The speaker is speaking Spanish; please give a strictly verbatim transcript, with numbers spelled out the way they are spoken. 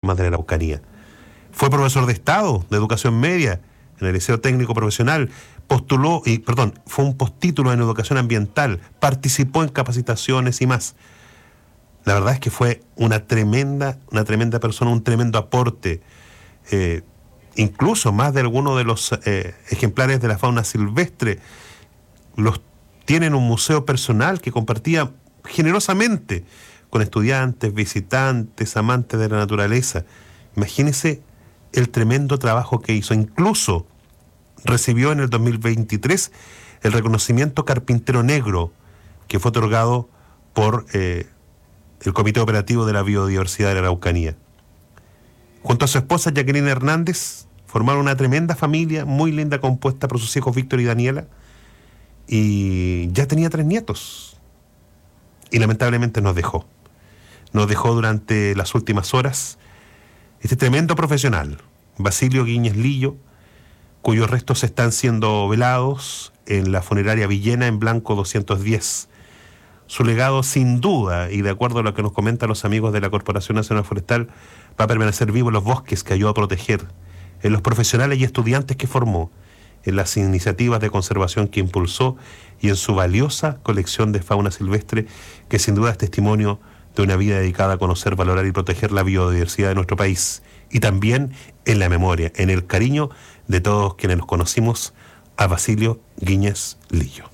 Normas de la Araucanía. Fue profesor de Estado, de Educación Media, en el Liceo Técnico Profesional. Postuló, y, perdón, fue un postítulo en Educación Ambiental. Participó en capacitaciones y más. La verdad es que fue una tremenda, una tremenda persona, un tremendo aporte. Eh, incluso más de algunos de los eh, ejemplares de la fauna silvestre los tiene en un museo personal que compartía generosamente con estudiantes, visitantes, amantes de la naturaleza. Imagínense el tremendo trabajo que hizo. Incluso recibió en el dos mil veintitrés el reconocimiento Carpintero Negro, que fue otorgado por eh, el Comité Operativo de la Biodiversidad de la Araucanía. Junto a su esposa Jacqueline Hernández, formaron una tremenda familia, muy linda, compuesta por sus hijos Víctor y Daniela, y ya tenía tres nietos. Y lamentablemente nos dejó. Nos dejó durante las últimas horas este tremendo profesional, Basilio Guíñez Lillo, cuyos restos están siendo velados en la funeraria Villena en Blanco doscientos diez. Su legado, sin duda, y de acuerdo a lo que nos comentan los amigos de la Corporación Nacional Forestal, va a permanecer vivo en los bosques que ayudó a proteger, en los profesionales y estudiantes que formó, en las iniciativas de conservación que impulsó y en su valiosa colección de fauna silvestre, que sin duda es testimonio de una vida dedicada a conocer, valorar y proteger la biodiversidad de nuestro país. Y también en la memoria, en el cariño de todos quienes nos conocimos a Basilio Guíñez Lillo.